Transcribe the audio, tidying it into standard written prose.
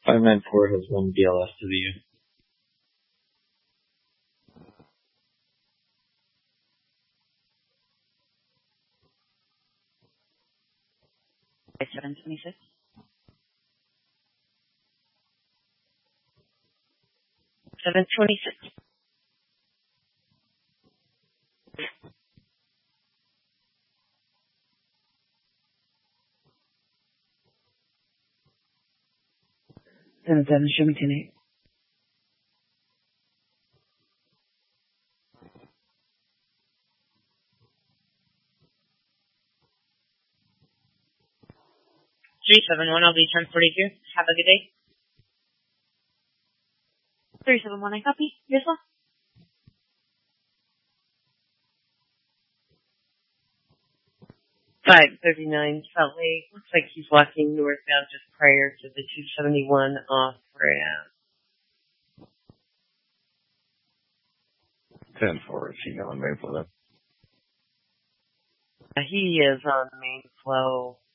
594 has one BLS to the U. Okay, 726. 726. Show me 10-8. Three 7-1, I'll be 1042. Have a good day. 371, I copy. Yes, sir. $539 Salt Lake. Looks like he's walking northbound just prior to the 271 off ramp. 10-4, is he going main flow? He is on main flow.